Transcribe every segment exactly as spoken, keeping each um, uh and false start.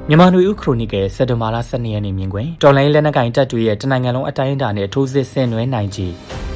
မြန်မာနွေဦးခရိုနီကယ်စက်တဘာလဆယ်နှစ်ရက်နေ့မြင်ကွယ်တော်လိုင်းလက်နက်ကိုင်တပ်တွေရဲ့တနိုင်ငံလုံးအတိုင်းအတာနဲ့ထိုးစစ်ဆင်နွှဲနိုင်ကြီး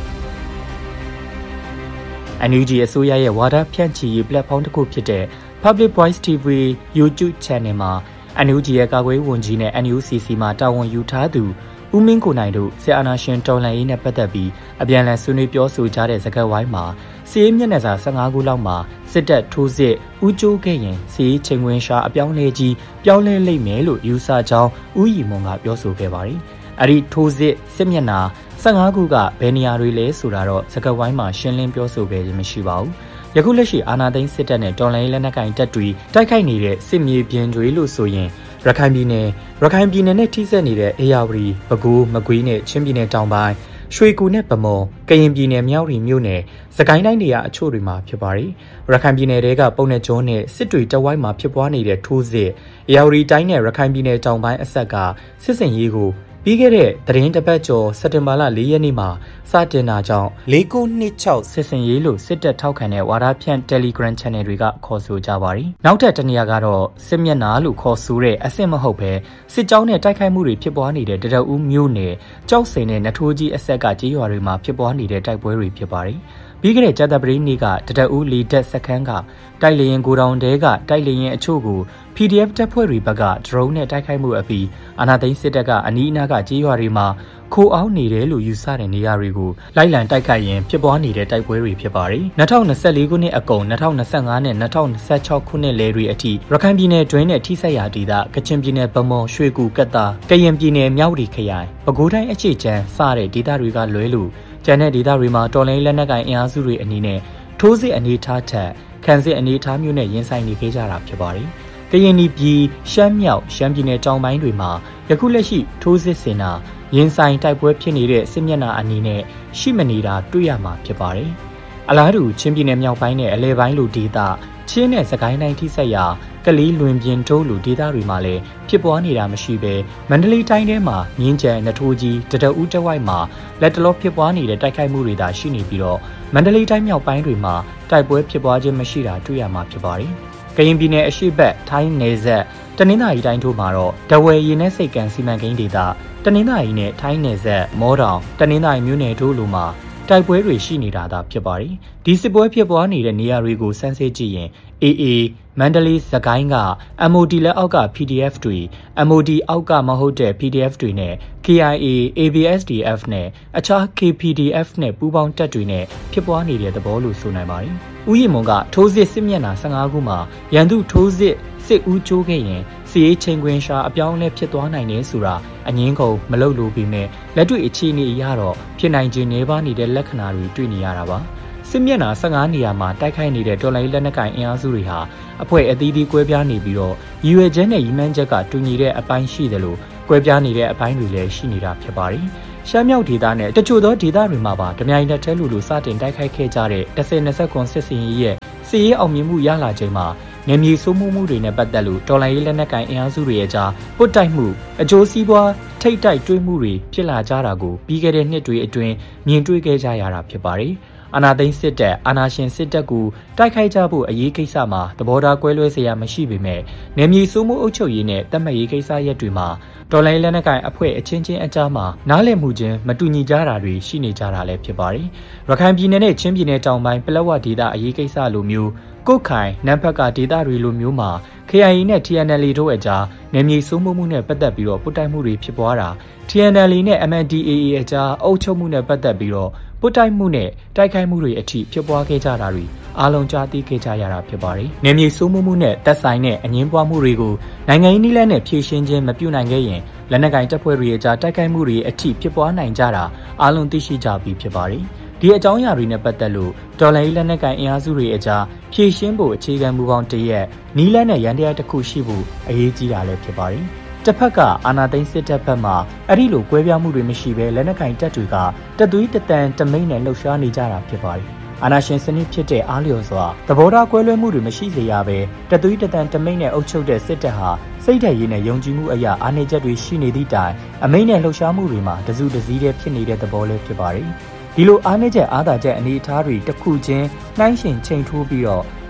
N U G အစိုးရရဲ့ဝါဒဖြန့်ချီရေး platform တစ်ခုဖြစ်တဲ့ Public Voice တီ ဗီ YouTube Channel မှာ N U G ရဲ့ကာကွယ်ရေးဝန်ကြီးနဲ့ N U C C မှာတာဝန်ယူထားသူဦးမင်းကိုနိုင်တို့စစ်အာဏာရှင်တော်လှန်ရေးနဲ့ပတ်သက်ပြီးအပြန်အလှန်ဆွေးနွေးပြောဆိုကြတဲ့စကားဝိုင်းမှာစီးရေးမျက်နှာစာဆယ်ငါးခုလောက်မှာစစ်တပ်ထိုးစစ်ဦးကျိုးခဲ့ရင်စီးရေးချိန်ခွင်ရှာအပြောင်းလဲကြီးပြောင်းလဲလိမ့်မယ်လို့ယူဆကြောင်းဦးရီမွန်ကပြောဆိုခဲ့ပါတယ်။အဲ့ဒီထိုးစစ်စစ်မျက်နှာဆယ်ငါးခုကဘယ်နေရာတွေလဲဆိုတာတော့စကားဝိုင်းမှာရှင်းလင်းပြောဆိုခဲ့ခြင်းမရှိပါဘူး။ယခုလက်ရှိအာဏာသိမ်းစစ်တပ်နဲ့တော်လှန်ရေးလက်နက်ကိုင်တပ်တွေတိုက်ခိုက်နေတဲ့စစ်မြေပြင်တွေလို့ဆိုရင်ရခိုင်ပြည်နယ်ရခိုင်ပြည်နယ်နဲ့ထိစပ်နေတဲ့အေရဝတီပဲခူးမကွေးနဲ့ချင်းပြည်နယ်တောင်ပိုင်းရွှေကူနဲ့ဗမော်ကရင်ပြည်နယ်မြောက်ရီမြို့နယ်စကိုင်းတိုင်းတွေကအချို့တွေမှာဖြစ်ပါတယ်ရခိုင်ပြည်နယ်တွေကပုံနဲ့ကျွန်းနဲ့စစ်တွေတဝိုင်းမှာဖြစ်ပွားနေတဲ့ထိုးစစ်အေရဝတီတိုင်းနဲ့ရခိုင်ပြည်နယ်တောင်ပိုင်းအဆက်ကစစ်စင်ရေးကိုပြီးခဲ့တဲ့သတင်းတပတ်ကျော်စက်တင်ဘာလ၄ရက်နေ့မှာစတင်တာကြောင့်၄၉နှစ်၆စစ်စင်ရေးလို့စစ်တပ်ထောက်ခံတဲ့ဝါဒဖြန့် Telegram Channel တွေကခေါ်ဆိုကြပါတယ်။နောက်ထပ်တနေရာကတော့စစ်မျက်နှာလို့ခေါ်ဆိုတဲ့အဆင့်မဟုတ်ပဲစစ်ကြောင်းနဲ့တိုက်ခိုက်မှုတွေဖြစ်ပွားနေတဲ့တရဦးမြို့နယ်ကြောက်စိန်နဲ့နထိုးကြီးအဆက်ကကြေးရွာတွေမှာဖြစ်ပွားနေတဲ့တိုက်ပွဲတွေဖြစ်ပါတယ်။ပြီးခဲ့တဲ့ကြာသပတေးနေ့ကတရဦးလီတက်စခန်းကတိုက်လေရင်ကိုတောင်တဲကတိုက်လေရင်အချို့ကို P D F တပ်ဖွဲ့တွေဘက်က drone နဲ့တိုက်ခိုက်မှုအပြီးအာဏာသိမ်းစစ်တပ်ကအနီးအနားကကြေးရွာတွေမှာခိုအောင်းနေတယ်လို့ယူဆတဲ့နေရာတွေကိုလိုက်လံတိုက်ခိုက်ရင်ဖြစ်ပွားနေတဲ့တိုက်ပွဲတွေဖြစ်ပါတယ်။၂၀၂၄ခုနှစ်အကုန်၂၀၂၅နဲ့၂၀၂၆ခုနှစ်လယ်တွေအထိရခိုင်ပြည်နယ်တွင်းနဲ့ထိစပ်ရာဒေသကချင်ပြည်နယ်ဗမော်ရွှေကူကတ်တာကရင်ပြည်နယ်မြောက်ရီခရိုင်ပဲခူးတိုင်းအခြေချမ်းစတဲ့ဒေသတွေကလွဲလို့ကျန်တဲ့ဒေသတွေမှာတော်လိုင်းလက်နက်ကိုင်အင်အားစုတွေအနေနဲ့ထိုးစစ်အနေထားထက်ခံစစ်အနေထားမျိုးနဲ့ရင်ဆိုင်နေခဲ့ကြတာဖြစ်ပါတယ်။ကရင်ပြည်ရှမ်းမြောက်ရှမ်းပြည်နယ်တောင်ပိုင်းတွေမှာယခုလက်ရှိထိုးစစ်ဆင်တာရင်ဆိုင်တိုက်ပွဲဖြစ်နေတဲ့စစ်မျက်နှာအနေနဲ့ရှိမနေတာတွေ့ရမှာဖြစ်ပါတယ်။အလားတူချင်းပြည်နယ်မြောက်ပိုင်းနဲ့အလဲပိုင်းလိုဒေသချင်းနဲ့စကိုင်းတိုင်းထိစပ်ရာကလေးလွင်ပြင်တိုးလိုဒေသတွေမှာလည်းဖြစ်ပွားနေတာမရှိဘဲမန္တလေးတိုင်းထဲမှာမြင်းကြံနထိုးကြီးတတဦးတဝိုက်မှာလက်တလောဖြစ်ပွားနေတဲ့တိုက်ခိုက်မှုတွေသာရှိနေပြီးတော့မန္တလေးတိုင်းမြောက်ပိုင်းတွေမှာတိုက်ပွဲဖြစ်ပွားခြင်းမရှိတာတွေ့ရမှာဖြစ်ပါတယ်။ကရင်ပြည်နယ်အရှေ့ဘက်ထိုင်းနယ်စပ်တနင်္သာရီတိုင်းထိုးမှာတော့တဝယ်ရင်းနဲ့စိတ်ကန်စီမံကိန်းဒေသတနင်္သာရီနဲ့ထိုင်းနယ်စပ်မောတောင်တနင်္သာရီမြို့နယ်ထိုးလိုမှာတိုက်ပွဲတွေရှိနေတာသာဖြစ်ပါတယ်။ဒီစစ်ပွဲဖြစ်ပွားနေတဲ့နေရာတွေကိုစမ်းစစ်ကြည့်ရင် A A မန္တလေးစကိုင်းက M O D လက်အောက်က P D F တွေ M O D အောက်ကမဟုတ်တဲ့ P D F တွေနဲ့ K I A A B S D F နဲ့အခြား K P D F နဲ့ပူးပေါင်းတပ်တွေနဲ့ဖြစ်ပွားနေတဲ့သဘောလို့ဆိုနိုင်ပါတယ်။ဦးရီမွန်ကထိုးစစ်စစ်မျက်နှာဆယ်ငါးခုမှာရန်သူထိုးစစ်စစ်ဦးကျိုးခဲ့ရင်စီရေးချိန်ခွင်ရှာအပြောင်းလဲဖြစ်သွားနိုင်တယ်ဆိုတာအငင်းကုန်မလုပ်လို့ပြီးမဲ့လက်တွေ့အခြေအနေအရတော့ဖြစ်နိုင်ခြင်းနေပါနေတဲ့လက္ခဏာတွေတွေ့နေရတာပါစစ်မျက်နှာဆယ်ငါးနေရာမှာတိုက်ခိုက်နေတဲ့တော်လိုင်းလက်နက်ကိုင်အင်အားစုတွေဟာအဖွဲ့အသီးသီးကွဲပြားနေပြီးတော့ရည်ရွယ်ချက်နဲ့ရည်မှန်းချက်ကတူညီတဲ့အပိုင်းရှိတယ်လို့ကွဲပြားနေတဲ့အပိုင်းတွေလည်းရှိနေတာဖြစ်ပါတယ်ရှမ်းမြောက်ဒေသနဲ့တချို့သောဒေသတွေမှာပါဓမြိုင်တက်ထဲလူလူစတင်တိုက်ခိုက်ခဲ့ကြတဲ့တစ်ဆယ်နှစ်ဆက်ကွန်စစ်စင်ရေးရဲ့စီရေးအောင်မြင်မှုရလာချိန်မှာနေမြေစိုးမှုမှုတွေနဲ့ပတ်သက်လို့တော်လိုင်းရေးလက်နက်ကိုင်အင်အားစုတွေရဲ့ကြားပုတ်တိုက်မှုအကျိုးစီးပွားထိတ်တိုက်တွေးမှုတွေဖြစ်လာကြတာကိုပြီးခဲ့တဲ့နှစ်တွေအတွင်းမြင်တွေ့ခဲ့ကြရတာဖြစ်ပါတယ်။အာဏာသိမ်းစစ်တပ်အာဏာရှင်စစ်တပ်ကိုတိုက်ခိုက်ကြဖို့အရေးကိစ္စမှာသဘောထားကွဲလွဲစရာမရှိပေမဲ့နေမြေစိုးမှုအုပ်ချုပ်ရေးနဲ့တတ်မှတ်ရေးကိစ္စရပ်တွေမှာတော်လိုင်းလက်နက်ကိုင်အဖွဲ့အချင်းချင်းအကြားမှာနားလည်မှုချင်းမတူညီကြတာတွေရှိနေကြတာလည်းဖြစ်ပါတယ်။ရခိုင်ပြည်နယ်နဲ့ချင်းပြည်နယ်တောင်ပိုင်းပလက်ဝဒေသအရေးကိစ္စလိုမျိုးကုတ်ခိုင်နမ်ဖက်ကဒေသတွေလိုမျိုးမှာ K I A နဲ့ T N L A တို့အကြားနေမြေစိုးမှုမှုနဲ့ပတ်သက်ပြီးတော့ပုတ်တိုက်မှုတွေဖြစ်ပွားတာ T N L A နဲ့ M N D A A အကြားအုပ်ချုပ်မှုနဲ့ပတ်သက်ပြီးတော့ပုတ်တိုက်မှုနဲ့တိုက်ခိုက်မှုတွေအထိဖြစ်ပွားခဲ့ကြတာတွေအားလုံးကြားသိခဲ့ကြရတာဖြစ်ပါတယ်။နေမြေစိုးမှုမှုနဲ့တပ်ဆိုင်တဲ့အငင်းပွားမှုတွေကိုနိုင်ငံရေးနည်းလမ်းနဲ့ဖြေရှင်းခြင်းမပြုနိုင်ခဲ့ရင်လက်နက်ကိုင်တပ်ဖွဲ့တွေအကြားတိုက်ခိုက်မှုတွေအထိဖြစ်ပွားနိုင်ကြတာအားလုံးသိရှိကြပြီးဖြစ်ပါတယ်။ဒီအကြောင်းအရာတွေနဲ့ပတ်သက်လို့တော်လိုင်းလက်နက်ကိုင်အင်အားစုတွေအကြားဖြည့်ရှင်းဖို့အခြေခံမူပေါင်းတရက်နီးလန်းနဲ့ရန်တရားတစ်ခုရှိဖို့အရေးကြီးတာလည်းဖြစ်ပါတယ်။တစ်ဖက်ကအာဏာသိမ်းစစ်တပ်ဘက်မှအဲ့ဒီလိုကွဲပြားမှုတွေမရှိဘဲလက်နက်ကိုင်တပ်တွေကတသွေးတတန်တမိတ်နဲ့လှုပ်ရှားနေကြတာဖြစ်ပါတယ်။အာဏာရှင်စနစ်ဖြစ်တဲ့အားလျော်စွာသဘောထားကွဲလွဲမှုတွေမရှိစေရဘဲတသွေးတတန်တမိတ်နဲ့အုပ်ချုပ်တဲ့စစ်တပ်ဟာစိတ်ဓာတ်ရည်နဲ့ယုံကြည်မှုအရာအားနည်းချက်တွေရှိနေသည့်တိုင်အမိန့်နဲ့လှုပ်ရှားမှုတွေမှာတစုတစည်းတည်းဖြစ်နေတဲ့သဘောလေးဖြစ်ပါတယ်။ဒီလိုအားနည်းချက်အားသာချက်အနေအထားတွေတစ်ခုချင်းနှိုင်းယှဉ်ချိန်ထိုးပြီးတော့သ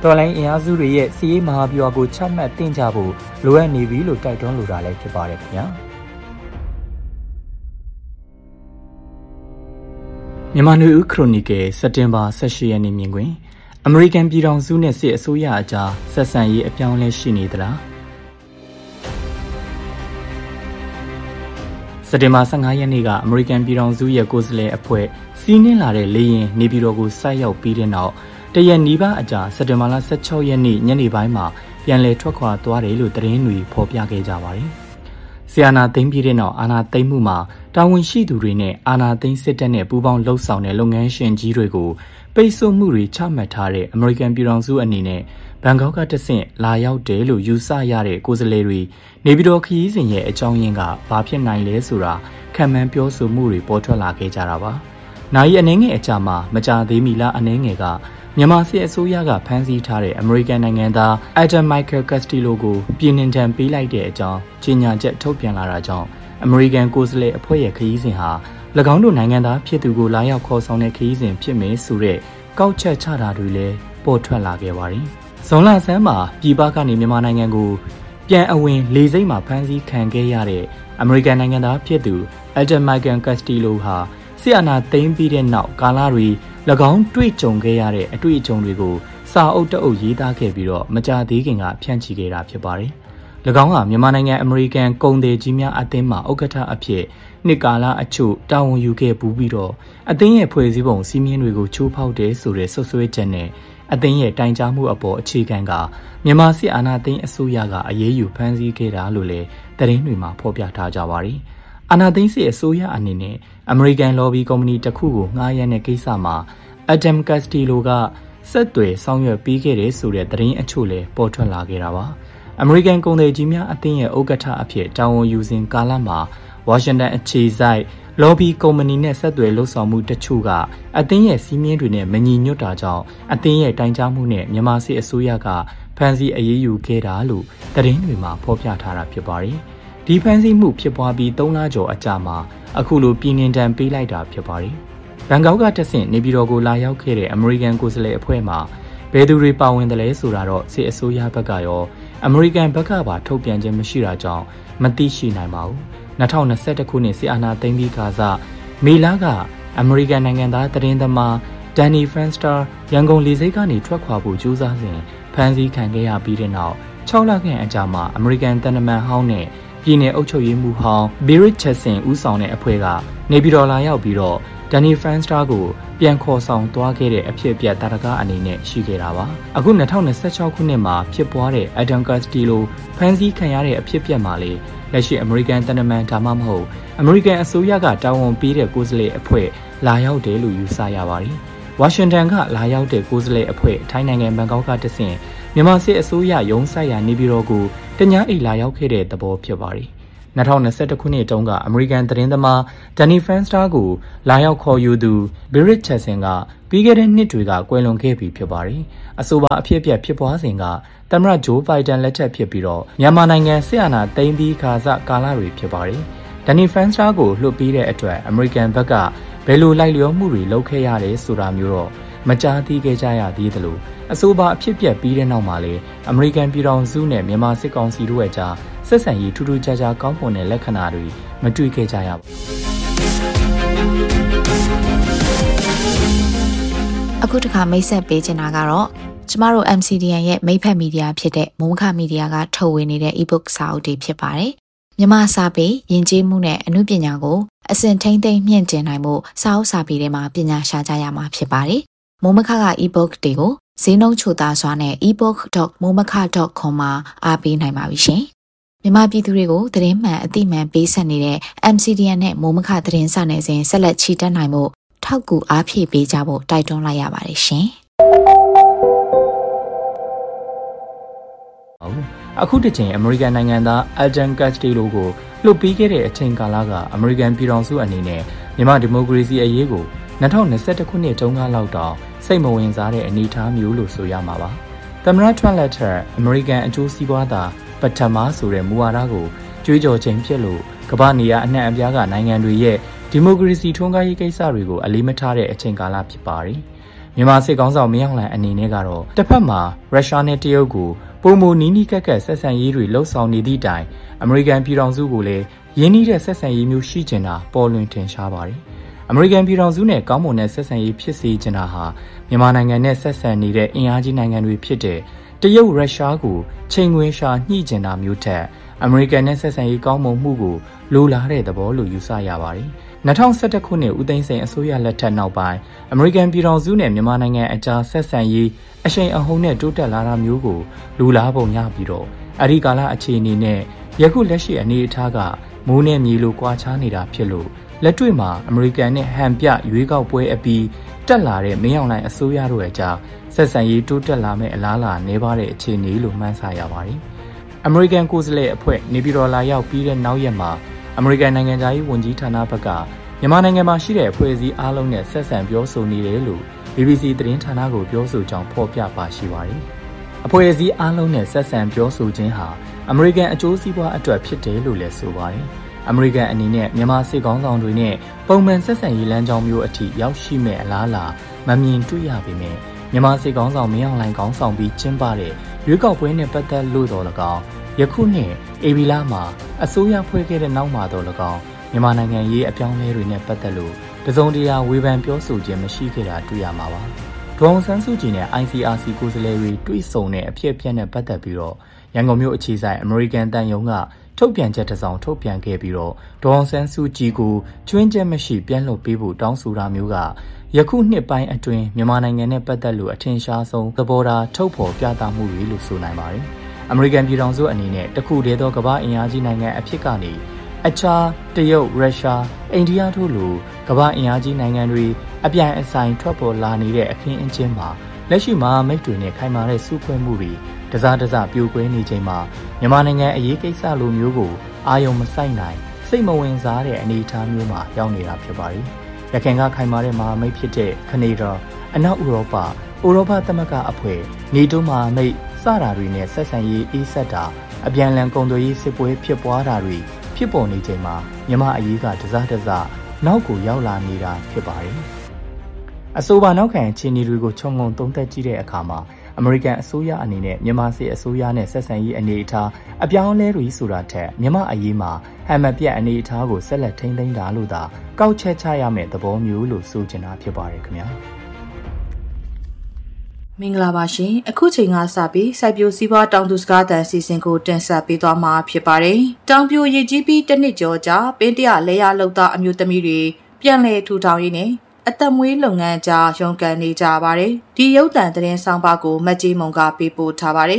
တော်လိုင်းအင်အားစုတွေရဲ့စီးရေးမဟာဗျူဟာကိုချမှတ်တင်ကြဖို့လိုအပ်နေပြီလို့တိုက်တွန်းလိုတာလည်းဖြစ်ပါတယ်ခင်ဗျာမြန်မာနွေဦးခရိုနီကယ်စက်တင်ဘာ၁၈ရက်နေ့မြင်ကွင်းအမေရိကန်ပြည်ထောင်စုနဲ့စစ်အစိုးရအကြားဆက်ဆံရေးအပြောင်းအလဲရှိနေသလားစက်တင်ဘာ၁၅ရက်နေ့ကအမေရိကန်ပြည်ထောင်စုရဲ့ကိုယ်စားလှယ်အဖွဲ့စီးနင်းလာတဲ့လေယာဉ်နေပြည်တော်ကိုဆိုက်ရောက်ပြီးတဲ့နောက်တရက်နီးပါးအကြာစက်တင်ဘာလ၁၆ရက်နေ့ညနေပိုင်းမှာပြန်လည်ထွက်ခွာသွားတယ်လို့သတင်းတွေဖော်ပြခဲ့ကြပါတယ်။ဆီယနာသိမ်းပြီးတဲ့နောက်အာဏာသိမ်းမှုမှာတာဝန်ရှိသူတွေနဲ့အာဏာသိမ်းစစ်တပ်နဲ့ပူးပေါင်းလှုပ်ဆောင်တဲ့လုပ်ငန်းရှင်ကြီးတွေကိုပိတ်ဆို့မှုတွေချမှတ်ထားတဲ့အမေရိကန်ပြည်ထောင်စုအနေနဲ့ဘန်ကောက်ကတဆင့်လာရောက်တယ်လို့ယူဆရတဲ့ကိုယ်စားလှယ်တွေနေပြည်တော်ခရီးစဉ်ရဲ့အကြောင်းရင်းကဘာဖြစ်နိုင်လဲဆိုတာခံမှန်းပြောဆိုမှုတွေပေါ်ထွက်လာခဲ့ကြတာပါ။နိုင်အနှဲငယ်အကြာမှာမကြာသေးမီလအနှဲငယ်ကမြန်မာစစ်အစိုးရကဖမ်းဆီးထားတဲ့အမေရိကန်နိုင်ငံသားအက်ဒမ်မိုက်ကယ်ကက်စတီလိုကိုပြည်နှင်ဒဏ်ပေးလိုက်တဲ့အကြောင်းကြေညာချက်ထုတ်ပြန်လာတာကြောင့်အမေရိကန်ကိုယ်စားလှယ်အဖွဲ့ရဲ့ခရီးစဉ်ဟာ၎င်းတို့နိုင်ငံသားဖြစ်သူကိုလာရောက်ခေါ်ဆောင်တဲ့ခရီးစဉ်ဖြစ်မယ်ဆိုတဲ့ကောက်ချက်ချတာတွေလည်းပေါ်ထွက်လာခဲ့ပါတယ်။ဇွန်လဆန်းမှာပြည်ပကနေမြန်မာနိုင်ငံကိုပြန်အဝင်လေဆိပ်မှာဖမ်းဆီးခံခဲ့ရတဲ့အမေရိကန်နိုင်ငံသားဖြစ်သူအက်ဒမ်မိုက်ကယ်ကက်စတီလိုဟာစစ်အာဏာသိမ်းပြီးတဲ့နောက်ကာလတွေ၎င်းတွေ့ကြုံခဲ့ရတဲ့အတွေ့အကြုံတွေကိုစာအုပ်တအုပ်ရေးသားခဲ့ပြီးတော့မကြာသေးခင်ကဖြန့်ချိခဲ့တာဖြစ်ပါတယ်။၎င်းကမြန်မာနိုင်ငံအမေရိကန်ကုန်သည်ကြီးများအသင်းမှဥက္ကဋ္ဌအဖြစ်နှစ်ကာလအချို့တာဝန်ယူခဲ့ပူးပြီးတော့အသင်းရဲ့ဖွဲ့စည်းပုံစီမင်းတွေကိုချိုးဖောက်တယ်ဆိုတဲ့ဆွဆွဲချက်နဲ့အသင်းရဲ့တိုင်ကြားမှုအပေါ်အခြေခံကမြန်မာစစ်အာဏာသိမ်းအစိုးရကအရေးယူဖမ်းဆီးခဲ့တာလို့လည်းသတင်းတွေမှာဖော်ပြထားကြပါတယ်။အာဏာသိမ်းစစ်အစိုးရအနေနဲ့အမေရိကန်လော်ဘီကုမ္ပဏီတစ်ခုကိုငှားရမ်းတဲ့ကိစ္စမှာအက်ဒမ်ကက်စတီလိုကဆက်သွယ်ဆောင်ရွက်ပေးခဲ့တဲ့ဆိုတဲ့သတင်းအချို့လည်းပေါ်ထွက်လာခဲ့တာပါ။အမေရိကန်ကုန်သည်ကြီးများအသင်းရဲ့ဥက္ကဋ္ဌအဖြစ်တာဝန်ယူစဉ်ကာလမှာဝါရှင်တန်အခြေစိုက်လော်ဘီကုမ္ပဏီနဲ့ဆက်သွယ်လှုပ်ဆောင်မှုတချို့ကအသင်းရဲ့စီးမြင်တွေနဲ့မညီညွတ်တာကြောင့်အသင်းရဲ့တိုင်ကြားမှုနဲ့မြန်မာစစ်အစိုးရကဖမ်းဆီးအရေးယူခဲ့တာလို့သတင်းတွေမှာဖော်ပြထားတာဖြစ်ပါတယ်။ဒီဖမ်းဆီးမှုဖြစ်ပွားပြီးသုံးလကျော်အကြာမှာအခုလိုပြည်နှင်ဒဏ်ပေးလိုက်တာဖြစ်ပါတယ်။ဘန်ကောက်ကတဆင့်နေပြည်တော်ကိုလာရောက်ခဲ့တဲ့အမေရိကန်ကိုယ်စားလှယ်အဖွဲ့မှာဘယ်သူတွေပါဝင်တယ်လဲဆိုတာတော့စစ်အစိုးရဘက်ကရောအမေရိကန်ဘက်ကပါထုတ်ပြန်ခြင်းမရှိတာကြောင့်မသိရှိနိုင်ပါဘူး။၂၀၂၁ခုနှစ်စစ်အာဏာသိမ်းပြီးခါစမေလကအမေရိကန်နိုင်ငံသားသတင်းသမားဒန်နီဖရန်စတာရန်ကုန်လေဆိပ်ကနေထွက်ခွာဖို့ကြိုးစားစဉ်ဖမ်းဆီးခံခဲ့ရပြီးတဲ့နောက်၆လခန့်အကြာမှာအမေရိကန်တန်တမန်ဟောင်းနဲ့ပြည်내အုပ်ချုပ်ရေးမှူးဟောင်းဘီရစ်ချက်ဆင်ဦးဆောင်တဲ့အဖွဲ့ကနေပြည်တော်လာရောက်ပြီးတော့ဒန်နီဖရန်စတာကိုပြန်ခေါ်ဆောင်သွားခဲ့တဲ့အဖြစ်အပျက်တာရကအနေနဲ့ရှိခဲ့တာပါအခု၂၀၂၆ခုနှစ်မှာဖြစ်ပွားတဲ့အက်ဒမ်ကက်စတီလိုဖမ်းဆီးခံရတဲ့အဖြစ်အပျက်မှာလေလက်ရှိအမေရိကန်တန်တမန်ဒါမှမဟုတ်အမေရိကန်အစိုးရကတာဝန်ပေးတဲ့ကိုယ်စားလှယ်အဖွဲ့လာရောက်တယ်လို့ယူဆရပါတယ်ဝါရှင်တန်ကလာရောက်တဲ့ကိုယ်စားလှယ်အဖွဲ့ထိုင်းနိုင်ငံဘန်ကောက်ကတဆင့်မြန်မာစစ်အစိုးရရုံးဆိုင်ရာနေပြည်တော်ကိုတညအိတ်လာရောက်ခဲ့တဲ့သဘောဖြစ်ပါတယ်၂၀၂၁ခုနှစ်တုန်းကအမေရိကန်သတင်းသမားဒန်နီဖရန်စတာကိုလာရောက်ခေါ်ယူသူဘီရစ်ချက်ဆင်ကပြီးခဲ့တဲ့နှစ်တွေကကွယ်လွန်ခဲ့ပြီဖြစ်ပါတယ်အဆိုပါအဖြစ်အပျက်ဖြစ်ပွားစဉ်ကသမ္မတဂျိုးဘိုင်ဒန်လက်ထက်ဖြစ်ပြီးတော့မြန်မာနိုင်ငံစစ်အာဏာသိမ်းပြီးခါစကာလတွေဖြစ်ပါတယ်ဒန်နီဖရန်စတာကိုလွှတ်ပေးတဲ့အတွက်အမေရိကန်ဘက်ကဘယ်လိုလိုက်လျောမှုတွေလုပ်ခဲ့ရတယ်ဆိုတာမျိုးတော့မကြားသိခဲ့ကြရသေးသလိုအဆိုပါအဖြစ်ပြက်ပြီးတဲ့နောက်မှာလေအမေရိကန်ပြည်ထောင်စုနဲ့မြန်မာစစ်ကောင်စီတို့ရဲ့ကြားဆက်ဆံရေးထူးထူးခြားခြားကောင်းမွန်တဲ့လက္ခဏာတွေမတွေ့ခဲ့ကြရပါဘူးအခုတစ်ခါမိတ်ဆက်ပေးချင်တာကတော့ကျမတို့ M C D N ရဲ့မိတ်ဖက်မီဒီယာဖြစ်တဲ့မိုးမခမီဒီယာကထုတ်ဝေနေတဲ့ e-book စာအုပ်တွေဖြစ်ပါတယ်မြန်မာစာပေယဉ်ကျေးမှုနဲ့အမှုပညာကိုအစဉ်ထိမ့်သိမ့်မြင့်တင်နိုင်မှုစာအုပ်စာပေတွေမှာပညာရှာကြရမှာဖြစ်ပါတယ်မိုးမခက e-book တွေကိုဈေးနှုန်းချိုသာစွာနဲ့ e book dot momaka dot com မှာအားပေးနိုင်ပါပြီရှင်မြန်မာပြည်သူတွေကိုသတင်းမှန်အသိမှန်ပေးဆက်နေတဲ့ M C D N နဲ့မိုးမခသတင်းစာနယ်စဉ်ဆက်လက်ချီတက်နိုင်မှုထောက်ကူအားဖြည့်ပေးကြဖို့တိုက်တွန်းလိုက်ရပါတယ်ရှင်အခုတစ်ချိန်အမေရိကန်နိုင်ငံသားအက်ဒမ်ကက်စတီလိုကိုလွှတ်ပေးခဲ့တဲ့အချိန်ကာလကအမေရိကန်ပြည်ထောင်စုအနေနဲ့မြန်မာဒီမိုကရေစီအရေးကို၂၀၂၁ခုနှစ်တုန်းကလောက်တောင်စိတ်မဝင်စားတဲ့အနေအထားမျိုးလို့ဆိုရမှာပါသမ္မတထရန့်လက်ထက်အမေရိကန်အကျိုးစီးပွားသာပထမဆိုတဲ့မူဝါဒကိုကြွေးကြော်ခြင်းဖြစ်လို့ကမ္ဘာနေရာအနှံ့အပြားကနိုင်ငံတွေရဲ့ဒီမိုကရေစီထွန်းကားရေးကိစ္စတွေကိုအလေးမထားတဲ့အချိန်ကာလဖြစ်ပါတယ်မြန်မာစစ်ကောင်ဆောင်မင်းအောင်လှိုင်အနေနဲ့ကတော့တစ်ဖက်မှာရုရှားနဲ့တရုတ်ကိုပုံမနီးနီးကက်ကက်ဆက်ဆံရေးတွေလှုပ်ဆောင်နေသည့်တိုင်အမေရိကန်ပြည်ထောင်စုကိုလည်းရင်းနှီးတဲ့ဆက်ဆံရေးမျိုးရှိကျင်တာပေါ်လွင်ထင်ရှားပါတယ်။အမေရိကန်ပြည်ထောင်စုနဲ့ကောင်းမွန်တဲ့ဆက်ဆံရေးဖြစ်စေချင်တာဟာမြန်မာနိုင်ငံနဲ့ဆက်ဆံနေတဲ့အင်အားကြီးနိုင်ငံတွေဖြစ်တဲ့တရုတ်ရုရှားကိုချိန်ခွင်ရှာညှိကျင်တာမျိုးထက်အမေရိကန်နဲ့ဆက်ဆံရေးကောင်းမွန်မှုကိုလိုလားတဲ့သဘောလို့ယူဆရပါတယ်။၂၀၁၁ခုနှစ်ဦးသိန်းစိန်အစိုးရလက်ထက်နောက်ပိုင်းအမေရိကန်ပြည်ထောင်စုနဲ့မြန်မာနိုင်ငံအကြားဆက်ဆံရေးအရှိန်အဟုန်နဲ့တိုးတက်လာတာမျိုးကိုလူလားပုံရပြီးတော့အဒီကာလအခြေအနေနဲ့ယခုလက်ရှိအနေအထားကမိုးနဲ့မြေလိုကွာခြားနေတာဖြစ်လို့လက်တွေ့မှာအမေရိကန်နဲ့ဟန်ပြရွေးကောက်ပွဲအပြီးတက်လာတဲ့မင်းအောင်လှိုင်အစိုးရတို့ရဲ့ကြားဆက်ဆံရေးတိုးတက်လာမဲ့အလားအလာနေပါတဲ့အခြေအနေလို့မှန်းဆရပါတယ်။အမေရိကန်ကိုယ်စားလှယ်အဖွဲ့နေပြည်တော်လာရောက်ပြီးတဲ့နောက်ရက်မှာအမေရိကန်နိုင်ငံသားရေးဝန်ကြီးဌာနဘက်ကမြန်မာနိုင်ငံမှာရှိတဲ့အဖွဲ့အစည်းအားလုံးနဲ့ဆက်ဆံပြောဆိုနေတယ်လို့ ဘီ ဘီ စီ သတင်းဌာနကိုပြောဆိုကြောင်းဖော်ပြပါရှိပါတယ်။အဖွဲ့အစည်းအားလုံးနဲ့ဆက်ဆံပြောဆိုခြင်းဟာအမေရိကန်အကျိုးစီးပွားအတွက်ဖြစ်တယ်လို့လည်းဆိုပါတယ်။အမေရိကန်အနေနဲ့မြန်မာစစ်ကောင်ဆောင်တွေနဲ့ပုံမှန်ဆက်ဆံရေးလမ်းကြောင်းမျိုးအထိရောက်ရှိမဲ့အလားအလာမမြင်တွေ့ရပေမဲ့မြန်မာစစ်ကောင်ဆောင်မင်းအောင်လှိုင်ကောင်းဆောင်ပြီးကျင်းပတဲ့ရွေးကောက်ပွဲနဲ့ပတ်သက်လို့တော်၎င်းယခုနှစ်ဧပြီလမှာအစိုးရဖွဲ့ခဲ့တဲ့နောက်မှာတော်၎င်းမြန်မာနိုင်ငံရေးအပြောင်းအလဲတွေနဲ့ပတ်သက်လို့တစုံတရာဝေဖန်ပြောဆိုခြင်းမရှိခဲ့တာတွေ့ရမှာပါ။ဒေါ်အောင်ဆန်းစုကြည်နဲ့ အိုင် စီ အာർ စီ ကိုယ်စားလှယ်တွေတွေ့ဆုံတဲ့အဖြစ်အပျက်နဲ့ပတ်သက်ပြီးတော့ရန်ကုန်မြို့အခြေစိုက်အမေရိကန်တန်ယုံကထုတ်ပြန်ချက်တစ်စောင်ထုတ်ပြန်ခဲ့ပြီးတော့ဒေါ်အောင်ဆန်းစုကြည်ကိုကျွင်းချက်မရှိပြန်လွှတ်ပေးဖို့တောင်းဆိုတာမျိုးကယခုနှစ်ပိုင်းအတွင်းမြန်မာနိုင်ငံနဲ့ပတ်သက်လို့အထင်ရှားဆုံးသဘောထားထုတ်ဖော်ပြသမှုတွေလို့ဆိုနိုင်ပါတယ်။အမေရိကန်ပြည်ထောင်စုအနေနဲ့တခုတည်းသောကမ္ဘာအင်အားကြီးနိုင်ငံအဖြစ်ကနေအခြားတရုတ်ရုရှားအိန္ဒိယတို့လိုကမ္ဘာအင်အားကြီးနိုင်ငံတွေအပြိုင်အဆိုင်ထွက်ပေါ်လာနေတဲ့အခင်းအကျင်းမှာလက်ရှိမှာမိတ်တွေနဲ့ခိုင်မာတဲ့စုဖွဲ့မှုတွေတစားတစားပြိုကွဲနေချိန်မှာမြန်မာနိုင်ငံအရေးကိစ္စလိုမျိုးကိုအာရုံမစိုက်နိုင်စိတ်မဝင်စားတဲ့အနေအထားမျိုးမှာရောက်နေတာဖြစ်ပါတယ်။ရခိုင်ကခိုင်မာတဲ့မဟာမိတ်ဖြစ်တဲ့ကနေဒါအနောက်ဥရောပဥရောပသမဂ္ဂအဖွဲ့နေတိုးမဟာမိတ်စတာတွေနဲ့ဆက်ဆံရေးအေးဆက်တာအပြန်အလှန်ကုန်သွယ်ရေးစစ်ပွဲဖြစ်ပွားတာတွေဖြစ်ပေါ်နေချိန်မှာမြန်မာအရေးကတစားတစားနောက်ကိုရောက်လာနေတာဖြစ်ပါတယ်။အဆိုပါနောက်ခံအခြေအနေတွေကိုခြုံငုံသုံးသပ်ကြည့်တဲ့အခါမှာအမေရိကန်အစိုးရအနေနဲ့မြန်မာစစ်အစိုးရနဲ့ဆက်ဆံရေးအနေအထားအပြောင်းအလဲတွေဆိုတာထက်မြန်မာအရေးမှာဟန်မပြတ်အနေအထားကိုဆက်လက်ထိန်းသိမ်းတာလို့သာကောက်ချက်ချရမယ့်သဘောမျိုးလို့ဆိုချင်တာဖြစ်ပါတယ်ခင်ဗျာမင်္ဂလာပါရှင်အခုချိန်ကစပြီးစိုက်ပျိုးစည်းပွားတောင်သူစကားသံစီစဉ်ကိုတင်ဆက်ပေးသွားမှာဖြစ်ပါတယ်တောင်ပြိုရည်ကြီးပြီးတစ်နှစ်ကျော်ကြာပင်းတရလဲရလောက်သားအမျိုးသမီးတွေပြန်လည်ထူထောင်ရင်းနဲ့အသက်မွေးလုပ်ငန်းကြားရုန်းကန်နေကြပါတယ်ဒီရုပ်သံသတင်းဆောင်ပါကိုမတ်ကြီးမုံကပေးပို့ထားပါတယ်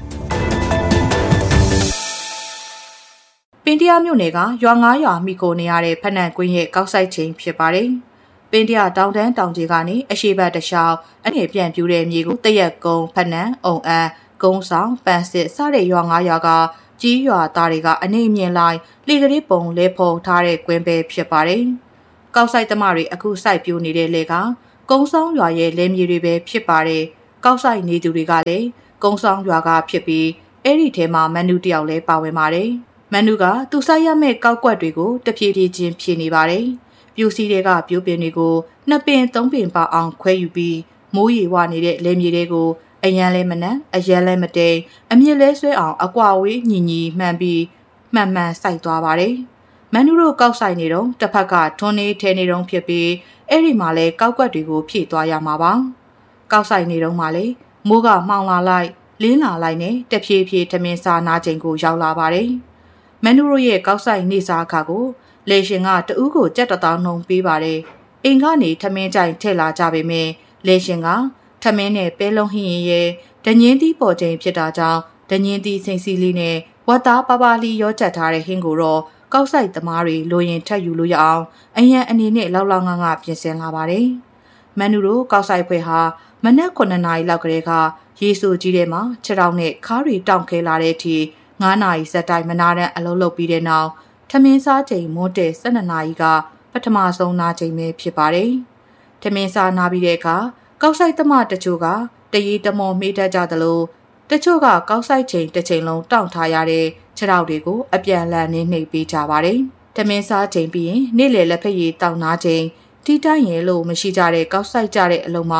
ပင်းတရမြို့နယ်ကရွာငါးရွာမိကိုနေရတဲ့ဖက်နှံကွင်းရဲ့ကောက်ဆိုင်ချိန်ဖြစ်ပါတယ်ပင်းတရတောင်တန်းတောင်ကြီးကနေအရှိဘတ်တလျှောက်အငယ်ပြန်ပြူတဲ့မြေကိုတရက်ကုန်းဖက်နှံအုံအန်းကုန်းဆောင်ပန်းစစ်စတဲ့ရွာငါးရွာကကြီးရွာသားတွေကအနေမြင်လိုက်လေကလေးပုံလဲဖုံထားတဲ့ကွင်းပဲဖြစ်ပါတယ်ကောက်ဆိုင်သမားတွေအခုစိုက်ပြိုးနေတဲ့လေကကုန်းဆောင်ရွာရဲ့လယ်မြေတွေပဲဖြစ်ပါတယ်ကောက်ဆိုင်နေသူတွေကလည်းကုန်းဆောင်ရွာကဖြစ်ပြီးအဲ့ဒီထဲမှာမန်နူတယောက်လည်းပါဝင်ပါတယ်မန်နူကသူစိုက်ရမယ့်ကောက်ကွက်တွေကိုတဖြည်းဖြည်းချင်းဖြည့်နေပါတယ်ပြူစီတွေကပြိုးပင်တွေကိုနှစ်ပင်သုံးပင်ပါအောင်ခွဲယူပြီးမိုးရေဝနေတဲ့လယ်မြေတွေကိုအရန်လဲမနက်အရန်လဲမတိန်အမြင့်လဲဆွဲအောင်အကွာဝေးညီညီမှန်ပြီးမှန်မှန်စိုက်သွားပါတယ်မန်နူတို့ကောက်ဆိုင်နေတော့တစ်ဖက်ကထွန်းနေထဲနေတော့ဖြစ်ပြီးအဲ့ဒီမှာလဲကောက်ကွက်တွေကိုဖြည့်သွားရမှာပါကောက်ဆိုင်နေတော့မှလဲမိုးကမှောင်လာလိုက်လင်းလာလိုက်နဲ့တဖြည်းဖြည်းထမင်းစားနာချိန်ကိုရောက်လာပါတယ်မန်နူတို့ရဲ့ကောက်ဆိုင်နေစားအခါကိုလေရှင်ကတဦးကိုကြက်တသောင်းနှုံပေးပါတယ်အိမ်ကနေထမင်းကြိုင်ထည့်လာကြပေမဲ့လေရှင်ကထမင်းနဲ့ပဲလုံးဟင်းရင်ရဲ့ဒညင်းသီးပေါ်ချိန်ဖြစ်တာကြောင့်ဒညင်းသီးစိမ့်စီလေးနဲ့ဝတ်သားပါပါလီရောချက်ထားတဲ့ဟင်းကိုတော့ကောက်ဆိုင်သမားတွေလိုရင်ထပ်ယူလို့ရအောင်အရန်အနေနဲ့လောက်လောက်ငါငါပြင်ဆင်လာပါတယ်မန်နူတို့ကောက်ဆိုင်ဖွဲ့ဟာမနက်ခုနှစ်နာရီလောက်ကလေးကရေဆိုကြီးထဲမှာခြေထောက်နဲ့ခါးတွေတောင့်ခဲလာတဲ့အထိငါးနာရီစက်တိုင်းမနာတဲ့အလုပ်လုပ်ပြီးတဲ့နောက်ထမင်းစားချိန်မိုးတဲ့၁၂နာရီကပထမဆုံးနာချိန်ပဲဖြစ်ပါတယ်ထမင်းစားနာပြီးတဲ့အခါကောက်ဆိုင်သမားတချို့ကတရီတမော်မေးတတ်ကြသလိုတချို့ကကောက်ဆိုင်ချိန်တစ်ချိန်လုံးတောင့်ထားရတဲ့ခြေထောက်တွေကိုအပြန်လန်နေနှိပ်ပေးကြပါတယ်ထမင်းစားချိန်ပြီးရင်နေ့လယ်လက်ဖက်ရည်တောက်နာချိန်တီးတိုင်းရဲလို့မရှိကြတဲ့ကောက်ဆိုင်ကြတဲ့အလုံးမှာ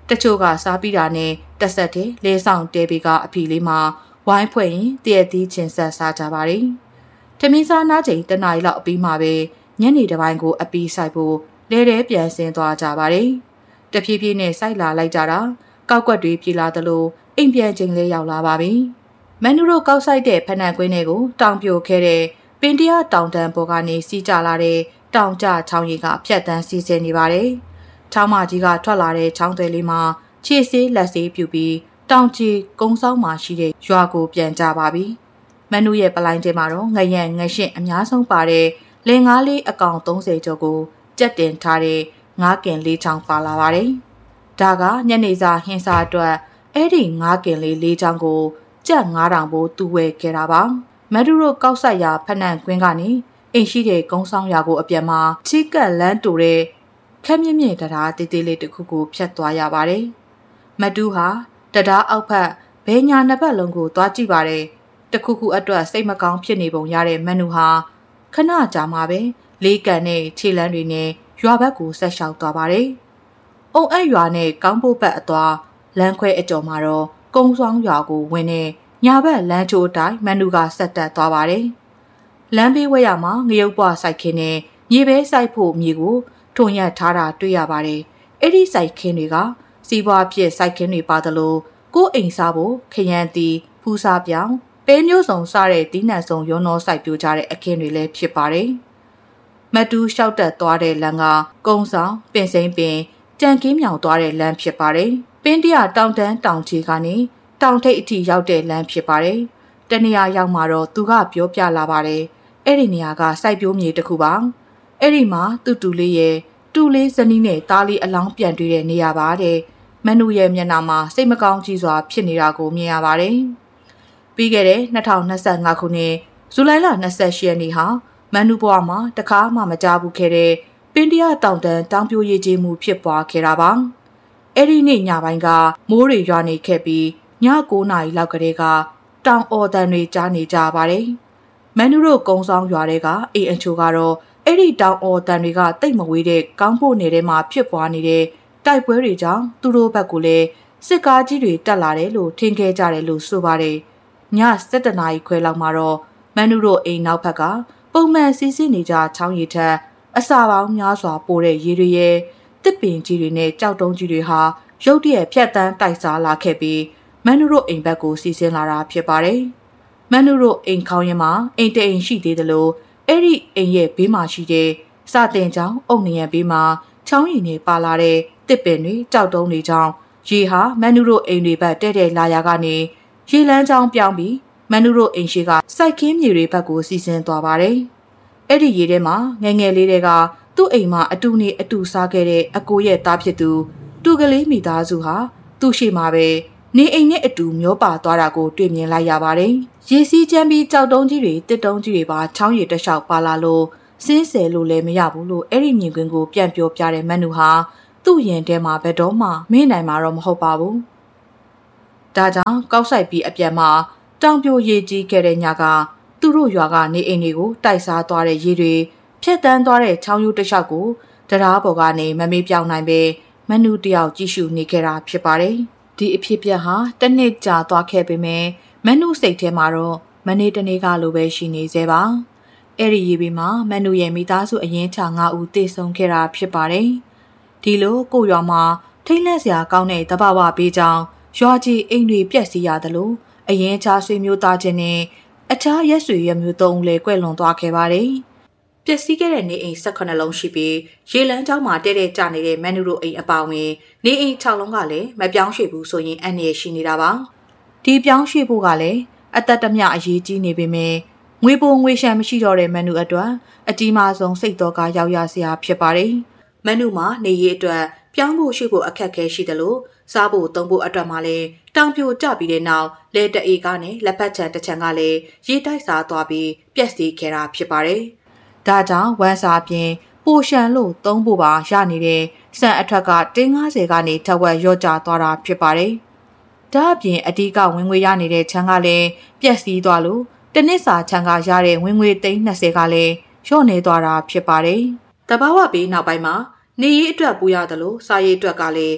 တချို့ကစားပြီးတာနဲ့တက်ဆက်တဲ့လဲဆောင်တဲပီကအဖီလေးမှာဝိုင်းဖွဲ့ရင်တည့်ရသီးချင်းဆက်စားကြပါတယ်။ထမင်းစားနားချိန်တနားရီလောက်အပြီးမှာပဲညနေတစ်ပိုင်းကိုအပီးဆိုင်ဖို့လဲတဲပြန်ဆင်းသွားကြပါတယ်။တဖြည်းဖြည်းနဲ့စိုက်လာလိုက်ကြတာကောက်ကွက်တွေပြေလာသလိုအိမ်ပြန်ချိန်လေးရောက်လာပါပြီ။မန်နူတို့ကောက်ဆိုင်တဲ့ဖနက်ကွင်းတွေကိုတောင်ပြိုခဲ့တဲ့ပင်တရတောင်တန်းပေါ်ကနေစီးကြလာတဲ့တောင်ကျချောင်းရီကဖြတ်တန်းစီးဆင်းနေပါတယ်။ချောင်းမကြီးကထွက်လာတဲ့ချောင်းသွဲလေးမှာခြေဆေးလက်ဆေးပြူပြီးတောင်ကြီးကုန်းဆောင်မှာရှိတဲ့ရွာကိုပြန်ကြပါပြီ။မန်နူရဲ့ပလိုင်းထဲမှာတော့ငရံငရှင့်အများဆုံးပါတဲ့လင်ငါးလေးအကောင်သုံးဆယ်ကျော်ကိုကြက်တင်ထားတဲ့ငါးကင်လေးချောင်းပါလာပါတယ်။ဒါကညနေစာဟင်းစာအတွက်အဲ့ဒီငါးကင်လေးလေးချောင်းကိုကြက်ငါးတောင်ပိုတူဝဲခဲ့တာပါ။မန်နူတို့ကောက်ဆက်ရာဖနန့်ကွင်းကနေအိမ်ရှိတဲ့ကုန်းဆောင်ရွာကိုအပြန်မှာချီကက်လန်းတူတဲ့ခက်မြင့်မြင့်တရားတေးသေးလေးတစ်ခုကိုဖြတ်သွားရပါတယ်။မတူးဟာတရားအောက်ဖက်ဘဲညာနှစ်ပတ်လုံးကိုသွားကြည့်ပါတယ်။တခုခုအတွက်စိတ်မကောင်းဖြစ်နေပုံရတဲ့မန်နူဟာခဏကြာမှပဲလေးကန်နဲ့ခြေလန်းတွေနဲ့ရွာဘက်ကိုဆက်လျှောက်သွားပါတယ်။အုံအဲ့ရွာနဲ့ကောင်းဖို့ဘက်အသွားလမ်းခွဲအကျော်မှာတော့ကုန်းဆောင်ရွာကိုဝင်နေညာဘက်လမ်းချိုးအတိုင်းမန်နူကဆက်တက်သွားပါတယ်။လမ်းဘေးဝဲရမှာငရုတ်ပွားစိုက်ခင်းနဲ့မြေပဲစိုက်ဖို့မြေကိုထုံရက်ထားတာတွေ့ရပါတယ်။အဲ့ဒီစိုက်ခင်းတွေကစီးပွားဖြစ်စိုက်ခင်းတွေပါသလိုကိုယ်အိမ်စားဖို့ခရမ်းတီဖူးစားပြောင်းပဲမျိုးစုံစားတဲ့တီးနှံစုံရုံတော်စိုက်ပြိုကြတဲ့အခင်းတွေလည်းဖြစ်ပါတယ်။မတူးလျှောက်တက်သွားတဲ့လမ်းကကုန်းဆောင်ပင်စိမ့်ပင်ကြံကင်းမြောင်သွားတဲ့လမ်းဖြစ်ပါတယ်။ပင်းတရတောင်တန်းတောင်ချီကနေတောင်ထိပ်အထိရောက်တဲ့လမ်းဖြစ်ပါတယ်။တနေရာရောက်မှာတော့သူကပြောပြလာပါတယ်။အဲ့ဒီနေရာကစိုက်ပျိုးမြေတစ်ခုပါ။အဲ့ဒီမှာတူတူလေးရဲ့တူလေးဇနီးနဲ့သားလေးအလောင်းပြန်တွေ့တဲ့နေရာပါတဲ့။မန်နူရဲ့မျက်နှာမှာစိတ်မကောင်းကြီးစွာဖြစ်နေတာကိုမြင်ရပါတယ်။ပြီးခဲ့တဲ့နှစ်ထောင်နှစ်ဆယ့်ငါခုနှစ်ဇူလိုင်လနှစ်ဆယ့်ရှစ်ရက်နေ့ဟာမန်နူဘွားမှာတခါမှမကြားဘူးခဲ့တဲ့ပင်တရတောင်တန်းတောင်ပြိုရည်ကြီးမှုဖြစ်ပွားခဲ့တာပါ။အဲ့ဒီနေ့ညပိုင်းကမိုးတွေရွာနေခဲ့ပြီးညကိုးနာရီလောက်ကတည်းကတောင်အော်တန်တွေကြားနေကြပါတယ်။မန်နူတို့ကုန်းဆောင်ရွာတွေကအိမ်အချို့ကတော့အဲ့ဒီတောင်အော်တန်တွေကတိတ်မဝေးတဲ့ကောင်းဖို့နယ်ထဲမှာဖြစ်ပွားနေတဲ့တိုက်ပွဲတွေကြောင့်သူတို့ဘက်ကလည်းစစ်ကားကြီးတွေတက်လာတယ်လို့ထင်ခဲ့ကြတယ်လို့ဆိုပါတယ်။ည၁၇နာရီခွဲလောက်မှာတော့မန်နူတို့အိမ်နောက်ဘက်ကပုံမှန်စီးဆင်းနေကြချောင်းရည်ထက်အစာပေါင်းများစွာပိုတဲ့ရေတွေရဲ့တစ်ပင်ကြီးတွေနဲ့ကြောက်တုံးကြီးတွေဟာရုတ်တရက်ဖြတ်တန်းတိုက်စားလာခဲ့ပြီးမန်နူတို့အိမ်ဘက်ကိုစီးဆင်းလာတာဖြစ်ပါတယ်။မန်နူတို့အိမ်ခေါင်းရင်းမှာအိမ်တအိမ်ရှိသေးတယ်လို့အဲ့ဒီအိမ်ရဲ့ဘေးမှာရှိတဲ့စတင်ချောင်းအုတ်နေရဘေးမှာချောင်းရည်နဲ့ပါလာတဲ့တစ်ပင်တွေကြောက်တုံးတွေကြောင့်ရေဟာမန်နူတို့အိမ်တွေဘက်တဲ့တဲ့လာရာကနေရေလန်းချောင်းပြောင်းပြီးမန်နူတို့အိမ်ရှိကစိုက်ခင်းမြေတွေဘက်ကိုစီးဆင်းသွားပါတယ်။အဲ့ဒီရေထဲမှာငယ်ငယ်လေးတွေကသူ့အိမ်မှာအတူနေအတူစားခဲ့တဲ့အကိုရဲ့သားဖြစ်သူတူကလေးမိသားစုဟာသူ့ရှိမှာပဲနေအိမ်နဲ့အတူမျောပါသွားတာကိုတွေ့မြင်လိုက်ရပါတယ်။ရေစီးချမ်းပြီးကြောက်တုံးကြီးတွေတစ်တုံးကြီးတွေပါချောင်းရည်တလျှောက်ပါလာလို့စင်းဆယ်လို့လည်းမရဘူးလို့အဲ့ဒီမြင်ကွင်းကိုပြန်ပြောပြတဲ့မန်နူဟာသူ့ရင်ထဲမှာဘယ်တော့မှမင်းနိုင်မှာတော့မဟုတ်ပါဘူး။ဒါကြောင့်ကောက်ဆိုင်ပြီးအပြန်မှာတောင်ပြိုရေကြီးခဲ့တဲ့ညကသူတို့ရွာကနေအိမ်တွေကိုတိုက်စားသွားတဲ့ရေတွေဖြတ်တန်းသွားတဲ့ချောင်းရိုးတစ်လျှောက်ကိုတရားပေါ်ကနေမမေးပြောင်းနိုင်ပဲမန်နူတယောက်ကြည့်ရှုနေခဲ့တာဖြစ်ပါတယ်။ဒီအဖြစ်ပြက်ဟာတစ်နှစ်ကြာသွားခဲ့ပေမဲ့မန်နူစိတ်ထဲမှာတော့မနေ့တနေ့ကလိုပဲရှိနေသေးပါ။အဲ့ဒီရေဘေးမှာမန်နူရဲ့မိသားစုအရင်ချငါးဦးတေဆုံးခဲ့တာဖြစ်ပါတယ်။ဒီလိုကိုရွာမှာထိတ်လန့်စရာကောင်းတဲ့တဘာဝဘေးကြောင့်ရွာကြီးအိမ်တွေပျက်စီးရတယ်လို့အရင်ချဆွေမျိုးသားချင်းနဲ့အခြားရက်ဆွေရမျိုးသုံးဦးလည်းကွဲလွန်သွားခဲ့ပါတယ်။ပျက်စီးခဲ့တဲ့နေအိမ်၁၈လုံးရှိပြီးရေလန်းကျောင်းမှာတဲတဲကျနေတဲ့မန်နူတို့အိမ်အပါဝင်နေအိမ်၆လုံးကလည်းမပြောင်းရွှေ့ဘူးဆိုရင်အန္တရာယ်ရှိနေတာပါ။ဒီပြောင်းရွှေ့ဖို့ကလည်းအသက်တမျှအရေးကြီးနေပေမဲ့ငွေပိုငွေရှမ်းမရှိတော့တဲ့မန်နူအတွက်အကြီးမားဆုံးစိတ်တော်ကရောက်ရစရာဖြစ်ပါတယ်။မန်နူမှာနေရေးအတွက်ပြောင်းဖို့ရွှေ့ဖို့အခက်အခဲရှိတယ်လို့စားဖို့သုံးဖို့အတွက်မှလည်းတောင်ပြိုကျပြီးတဲ့နောက်လေတအေကနဲ့လက်ပတ်ချံတစ်ချံကလည်းရေတိုက်စားသွားပြီးပျက်စီးခဲ့တာဖြစ်ပါတယ်။ဒါကြောင့်ဝမ်းစာပြင်ပိုရှန်လို့သုံးဖို့ပါရနေတဲ့ဆန်အထက်ကတင်း၅၀ကနေထက်ဝက်ရော့ကျသွားတာဖြစ်ပါတယ်။ဒါအပြင်အဓိကဝင်ငွေရနေတဲ့ချံကလည်းပျက်စီးသွားလို့တနစ်စာချံကရတဲ့ဝင်ငွေသိန်း၂၀ကလည်းလျော့နေသွားတာဖြစ်ပါတယ်။တဘာဝဘေးနောက်ပိုင်းမှာနေရေးအတွက်ပူရတယ်လို့စားရေးအတွက်ကလည်း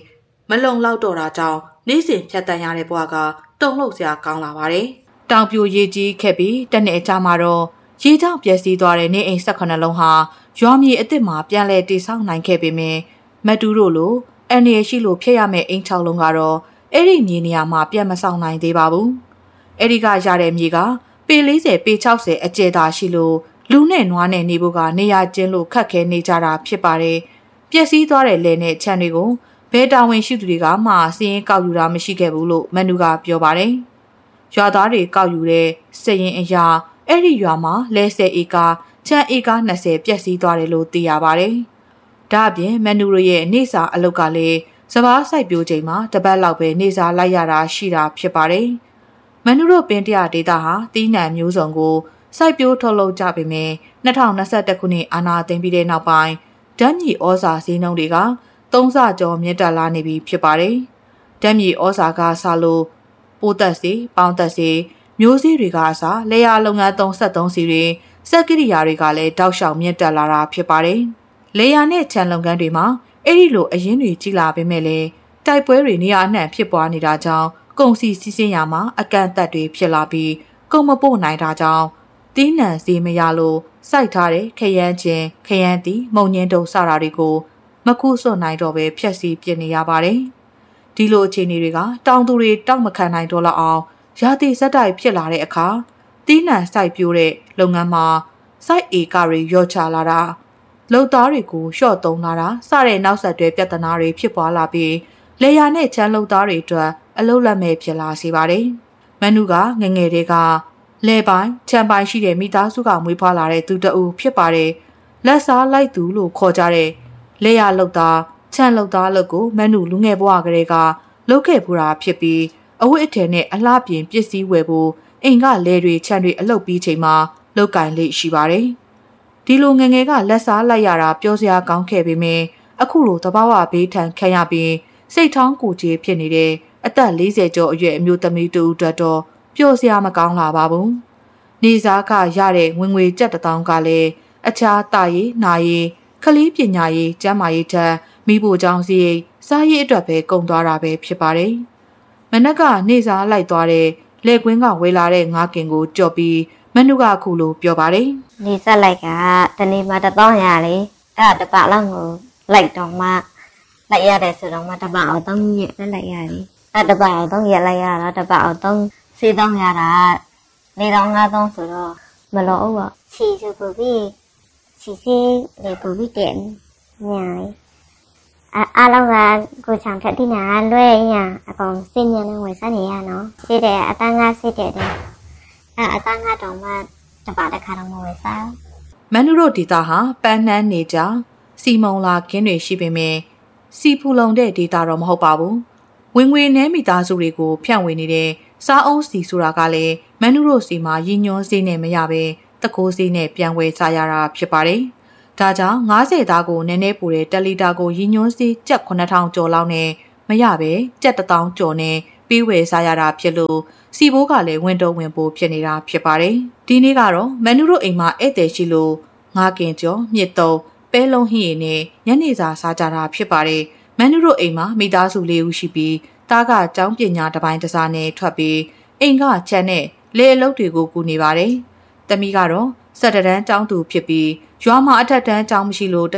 မလုံလောက်တော့တာကြောင့်နေ့စဉ်ဖြတ်တန်းရတဲ့ဘဝကတုန်လှုပ်စရာကောင်းလာပါတယ်။တောင်ပြိုရေကြီးခဲ့ပြီးတနေ့အကြာမှာတော့ရေကြောင့်ပျက်စီးသွားတဲ့နေအိမ်၁၈လုံးဟာရွာမြေအစ်စ်မှာပြန်လည်တည်ဆောက်နိုင်ခဲ့ပေမယ့်မတူတို့လိုအန်ရရှိလို့ဖျက်ရမယ့်အိမ်၆လုံးကတော့အဲ့ဒီမြေနေရာမှာပြန်မဆောင်နိုင်သေးပါဘူး။အဲ့ဒီကရတဲ့မြေကပေ၄၀ပေ၆၀အကျယ်သာရှိလို့လူနဲ့နွားနဲ့နေဖို့ကနေရာကျင်းလို့ခက်ခဲနေကြတာဖြစ်ပါတယ်။ပျက်စီးသွားတဲ့လယ်နဲ့ခြံတွေကိုဘဲတာဝန်ရှိသူတွေကမှစီးရင်ကောက်ယူတာမရှိခဲ့ဘူးလို့မန်နူကပြောပါတယ်။ရွာသားတွေကောက်ယူတဲ့စည်ရင်အရာအဲ့ဒီရွာမှာလဲဆယ်ဧကခြံဧက၂၀ပျက်စီးသွားတယ်လို့သိရပါတယ်။ဒါအပြင်မန်နူတို့ရဲ့နေစာအလုပ်ကလည်းစပားစိုက်ပျိုးချိန်မှာတပတ်လောက်ပဲနေစာလိုက်ရတာရှိတာဖြစ်ပါတယ်။မန်နူတို့ပင်တရဒေတာဟာတီးနှံမျိုးစုံကိုစိုက်ပျိုးထုတ်လုပ်ကြပေမဲ့၂၀၂၁ခုနှစ်အာဏာသိမ်းပြီးတဲ့နောက်ပိုင်းဓာတ်မြေဩဇာဈေးနှုန်းတွေကသုံးဆကျော်မြင့်တက်လာနေပြီဖြစ်ပါတယ်။ဓာတ်မြေဩဇာကဆလို့ပိုးသက်စီပေါင်းသက်စီမျိုးစေ့တွေကအစားလေယာလုပ်ငန်းသုံးဆက်သုံးစီတွေစက်ကိရိယာတွေကလည်းတောက်လျှောက်မြင့်တက်လာတာဖြစ်ပါတယ်။လေယာနဲ့ခြံလုပ်ငန်းတွေမှာအဲ့ဒီလိုအရင်းတွေကြီးလာပေမဲ့လည်းတိုက်ပွဲတွေနေရာအနှံ့ဖြစ်ပွားနေတာကြောင့်ကုန်စည်စီးဆင်းရာမှာအကန့်အသတ်တွေဖြစ်လာပြီးကုန်မပို့နိုင်တာကြောင့်တီးနှံစီမရလို့စိုက်ထားတဲ့ခရမ်းချင်းခရမ်းတီမုံညင်းတုံစတာတွေကိုမကူးစွန့်နိုင်တော့ပဲဖျက်ဆီးပြစ်နေရပါတယ်။ဒီလိုအခြေအနေတွေကတောင်သူတွေတောက်မခံနိုင်တော့လောက်အောင်ရာသီစက်တိုက်ဖြစ်လာတဲ့အခါတီးနှံစိုက်ပျိုးတဲ့လုပ်ငန်းမှာစိုက်ဧကတွေရော့ချလာတာလုပ်သားတွေကိုရှော့သုံးလာတာစတဲ့နောက်ဆက်တွဲပြဿနာတွေဖြစ်ပွားလာပြီးလေယာနဲ့ချမ်းလုပ်သားတွေအတွက်အလုတ်လက်မဲ့ဖြစ်လာစေပါတယ်။မန်နူကငငယ်တွေကလဲပိုင်းချမ်းပိုင်းရှိတဲ့မိသားစုကမွေးဖွားလာတဲ့သူတအူဖြစ်ပါတယ်။လက်စားလိုက်သူလို့ခေါ်ကြတဲ့လေယာလုပ်သားချမ်းလုပ်သားလုပ်ကိုမန်နူလူငယ်ဘဝကလေးကလုပ်ခဲ့ပူတာဖြစ်ပြီးအဝတ်အထည်နဲ့အလှပြင်ပစ္စည်းဝယ်ဖို့အိမ်ကလဲတွေချမ်းတွေအလုပ်ပြီးချိန်မှာလောက်ကင်လေးရှိပါတယ်။ဒီလိုငငယ်ကလက်စားလိုက်ရတာပြောစရာကောင်းခဲ့ပေမယ့်အခုလိုတဘာဝဘေးထန်ခံရပြီးစိတ်ထောင်းကိုကြီးဖြစ်နေတဲ့အသက်၄၀ကျော်အရွယ်အမျိုးသမီးတူအတွက်တော့ပျော်စရာမကောင်းလာပါဘူး။နေစားခရတဲ့ဝင်ငွေကြက်တထောင်ကလည်းအခြားတာရေးနာရေးခလေးပညာရေးကျန်းမာရေးထက်မိဖို့ကြောင့်စီစားရေးအတွက်ပဲကုန်သွားတာပဲဖြစ်ပါတယ်။မနက်ကနေစားလိုက်သွားတဲ့လက်ကွင်းကဝေလာတဲ့ငါးကင်ကိုကြော်ပြီးမနုကအခုလိုပြောပါတယ်။နေစားလိုက်ကတနေ့မှတစ်ပေါင်းရလေအဲ့တပတ်လောက်ကိုလိုက်တော့မှလိုက်ရတယ်ဆိုတော့မှတပတ်အောင်သုံးရက်လက်လိုက်ရတယ်အဲ့တပတ်အောင်သုံးရက်လိုက်ရတော့တပတ်အောင်သုံးစေးသုံးရတာနေတော့ငါးသုံးဆိုတော့မလို့ပေါ့ချီဆိုပူပြီးချီစီလေပူပြီးတဲ့ညာအားလုံးကကိုချောင်ထက်တိနာလွဲရအကောင်စင်ညံနဲ့ဝင်စားနေရနော်စီးတယ်အတန်းငါစီးတယ်အဲ့အတန်းငါတော့မှတပတ်တစ်ခါတော့မဝင်စားမန်နူတို့ဒေတာဟာပန်းနှန်းနေကြစီမုံလာခင်းတွေရှိပေမဲ့စီဖူလုံတဲ့ဒေတာတော့မဟုတ်ပါဘူးဝင်ငွေနဲမိသားစုတွေကိုဖြန့်ဝေနေတဲ့စားအုံးစီဆိုတာကလည်းမန်နူတို့စီမှာရည်ညွှန်းစေးနဲ့မရပဲတကိုးစေးနဲ့ပြန်ဝယ်စားရတာဖြစ်ပါတယ်ဒါကြောင့်ငါးဆယ်သားကိုနည်းနည်းပူတဲ့တလီတာကိုရည်ညွှန်းစေးကျပ်ခုနှစ်ထောင်ကျော်လောက်နဲ့မရပဲကျပ်တစ်သောင်းကျော်နဲ့ပေးဝယ်စားရတာဖြစ်လို့စီဘိုးကလည်းဝင်တော့ဝင်ပို့ဖြစ်နေတာဖြစ်ပါတယ်ဒီနေ့ကတော့မန်နူတို့အိမ်မှာဧည့်သည်ရှိလို့ငါးကင်ကျော်မြစ်တုံးပဲလုံးဟင်းရည်နဲ့ညနေစာစားကြတာဖြစ်ပါတယ်မန်နူတို့အိမ်မှာမိသားစုလေးဦးရှိပြီးတားကကျောင်းပညာတစ်ပိုင်းတစ်စားနဲ့ထွက်ပြီးအိမ်ကချမ်းနဲ့လေအလုပ်တွေကိုကူနေပါတယ်တမီးကတော့စက်တန်းကျောင်းသူဖြစ်ပြီးရွာမှာအထက်တန်းကျောင်းမရှိလို့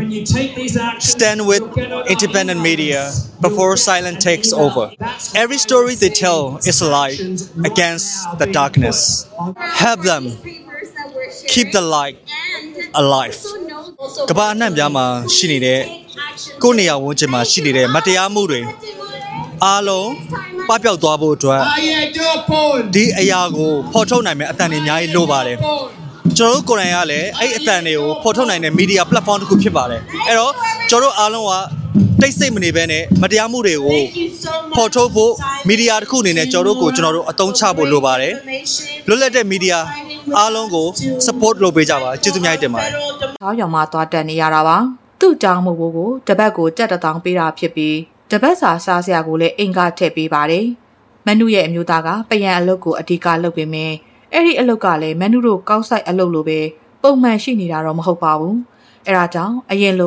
Stand with independent media before silence takes over. Every story they tell is a light against the darkness. Help them keep the light alive. ကမ္ဘာအနှံ့ပြားမှာရှိနေတဲ့ကိုယ့်နေရာဝန်းကျင်မှာရှိနေတဲ့မတရားမှုတွေအားလုံးပပျောက်သွားဖို့အတွက်ဒီအရာကိုဖော်ထုတ်နိုင်မယ့်အသံတွေအများကြီးလိုပါတယ်ကျွန်တော်တို့ကိုယ်တိုင်ကလည်းအဲ့အသံတွေကိုဖော်ထုတ်နိုင်တဲ့ media platform တစ်ခုဖြစ်ပါတယ်အဲ့တော့ကျွန်တော်တို့အားလုံးကတိတ်ဆိတ်မနေဘဲနဲ့မတရားမှုတွေကိုဖော်ထုတ်ဖို့ media တစ်ခုအနေနဲ့ကျွန်တော်တို့ကိုကျွန်တော်တို့အသုံးချဖို့လိုပါတယ်လွတ်လပ်တဲ့ media အားလုံးကို support လုပ်ပေးကြပါကျေးဇူးများတင်ပါတယ်။ထောင်းရောင်မှာသွားတက်နေရတာပါ။သူ့ကြောင့်မို့ကိုတပတ်ကိုကြက်တစ်တောင်းပေးတာဖြစ်ပြီးတပတ်စာစားစရာကိုလည်းအိမ်ကထည့်ပေးပါတယ်။မနုရဲ့အမျိုးသားကပယံအလုပ်ကိုအဓိကလုပ်ပေမဲ့အဲ့ဒီအလုပ်ကလည်းမန်နူတို့ကောက်ဆိုင်အလုပ်လိုပဲပုံမှန်ရှိနေတာတော့မဟုတ်ပါဘူး။အဲဒါကြောင့်အရင်လို